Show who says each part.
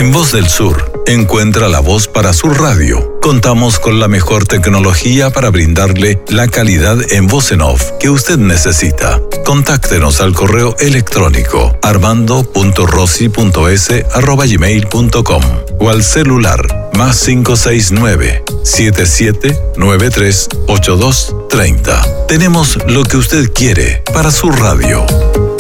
Speaker 1: En Voz del Sur, encuentra la voz para su radio. Contamos con la mejor tecnología para brindarle la calidad en voz en off que usted necesita. Contáctenos al correo electrónico armando.rossi.es@gmail.com o al celular +569 7793 8230. Tenemos lo que usted quiere para su radio.